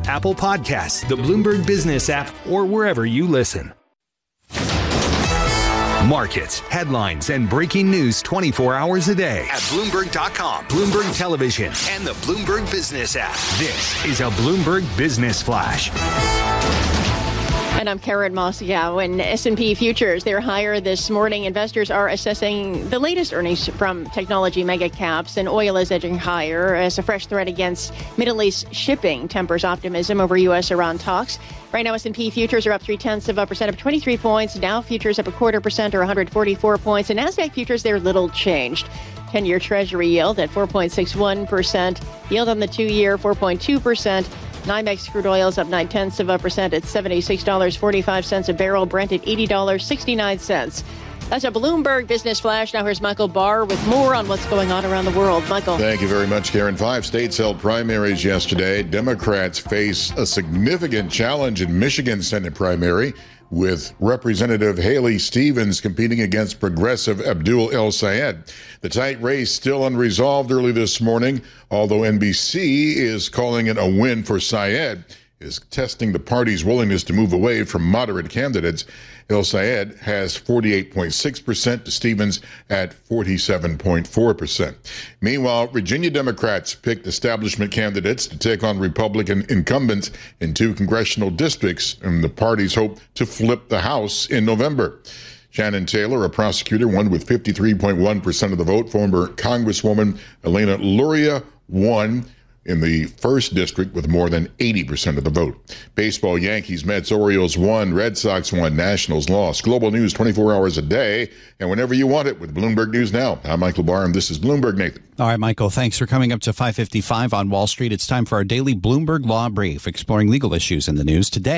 Apple Podcasts, the Bloomberg Business app, or wherever you listen. Markets, headlines, and breaking news 24 hours a day at Bloomberg.com, Bloomberg Television, and the Bloomberg Business app. This is a Bloomberg Business Flash. And I'm Karen Moscow. And S&P futures, they're higher this morning. Investors are assessing the latest earnings from technology mega caps, and oil is edging higher as a fresh threat against Middle East shipping tempers optimism over U.S.-Iran talks. Right now, S&P futures are up 0.3% up 23 points. Dow futures up 0.25% or 144 points. And NASDAQ futures, they're little changed. 10-year Treasury yield at 4.61%. Yield on the 2-year, 4.2%. NYMEX crude oil is up 0.9% at $76.45 a barrel. Brent at $80.69. That's a Bloomberg Business Flash. Now here's Michael Barr with more on what's going on around the world. Michael. Thank you very much, Karen. 5 states held primaries yesterday. Democrats face a significant challenge in Michigan Senate primary, with Representative Haley Stevens competing against progressive Abdul El Sayed. The tight race still unresolved early this morning, although NBC is calling it a win for Sayed, is testing the party's willingness to move away from moderate candidates. El Sayed has 48.6% to Stevens at 47.4%. Meanwhile, Virginia Democrats picked establishment candidates to take on Republican incumbents in 2 congressional districts, and the parties hope to flip the House in November. Shannon Taylor, a prosecutor, won with 53.1% of the vote. Former Congresswoman Elena Luria won in the 1st district with more than 80% of the vote. Baseball, Yankees, Mets, Orioles won, Red Sox won, Nationals lost. Global news 24 hours a day and whenever you want it with Bloomberg News Now. I'm Michael Barr, and this is Bloomberg. Nathan. All right, Michael, thanks for coming up to 5:55 on Wall Street. It's time for our daily Bloomberg Law Brief, exploring legal issues in the news today.